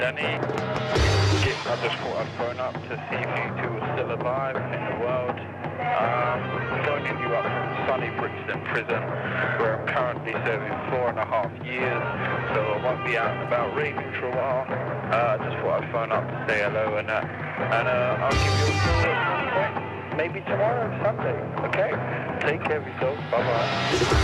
Danny, I just thought I'd phone up to see if you two are still alive in the world. Phoning you up from sunny Brixton Prison, where I'm currently serving 4.5 years, so I won't be out and about raving for a while. I just thought I'd phone up to say hello and I'll give you a call at some point, maybe tomorrow, Sunday, okay? Take care of yourself, bye-bye.